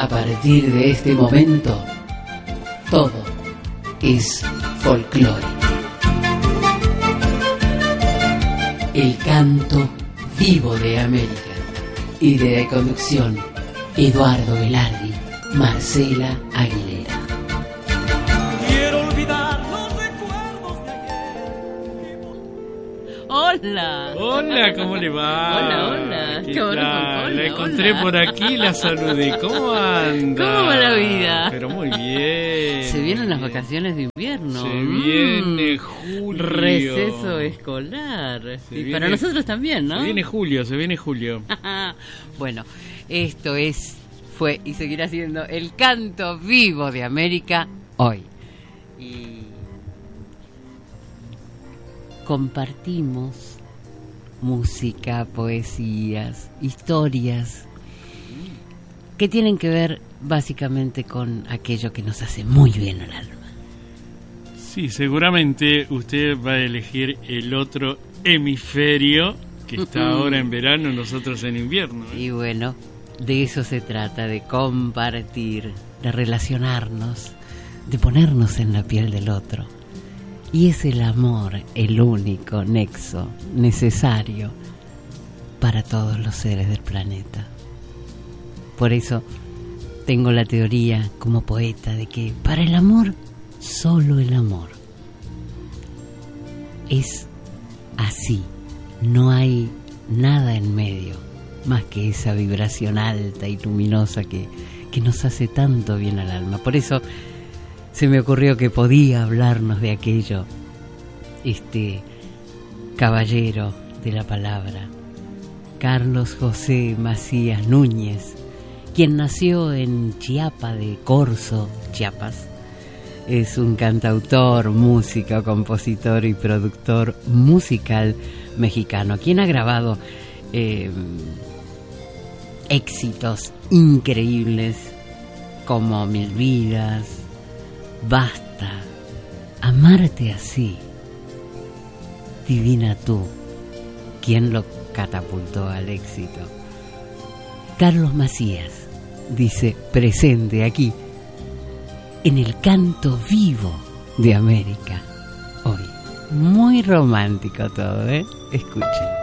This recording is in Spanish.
A partir de este momento, todo es folclore. El canto vivo de América. Idea y conducción, Eduardo Velardi, Marcela Aguilera. Quiero olvidar los recuerdos de ayer. Hola. Hola, ¿cómo le va? Hola. ¿Qué Qué bueno, tal? hola, La encontré hola. por aquí, la saludé. ¿Cómo anda? ¿Cómo va la vida? Pero muy bien. Se vienen las vacaciones de invierno. Se viene julio. Receso escolar. Se Y viene- para nosotros también, ¿no? Se viene julio. Bueno, esto fue y seguirá siendo el canto vivo de América hoy. Y compartimos música, poesías, historias que tienen que ver básicamente con aquello que nos hace muy bien al alma. Sí, seguramente usted va a elegir el otro hemisferio que está ahora en verano, nosotros en invierno. Y bueno, de eso se trata, de compartir, de relacionarnos, de ponernos en la piel del otro. Y es el amor el único nexo necesario para todos los seres del planeta. Por eso tengo la teoría como poeta de que para el amor, solo el amor. Es así, no hay nada en medio, más que esa vibración alta y luminosa que nos hace tanto bien al alma. Por eso se me ocurrió que podía hablarnos de aquello, este caballero de la palabra, Carlos José Macías Núñez, quien nació en Chiapa de Corzo, Chiapas. Es un cantautor, músico, compositor y productor musical mexicano, quien ha grabado éxitos increíbles como Mil Vidas, Basta, Amarte Así, Divina Tú, quien lo catapultó al éxito. Carlos Macías dice presente aquí en el canto vivo de América hoy. Muy romántico todo, ¿eh? Escuchen.